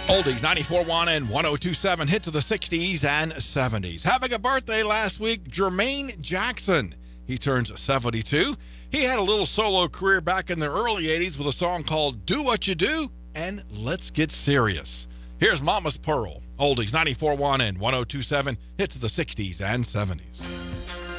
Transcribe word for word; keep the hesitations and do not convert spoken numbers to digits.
Oldies ninety-four point one and one oh two point seven, hits of the sixties and seventies. Having a birthday last week, Jermaine Jackson. He turns seventy-two. He had a little solo career back in the early eighties with a song called Do What You Do and Let's Get Serious. Here's Mama's Pearl. Oldies ninety-four point one and one oh two point seven, hits of the sixties and seventies.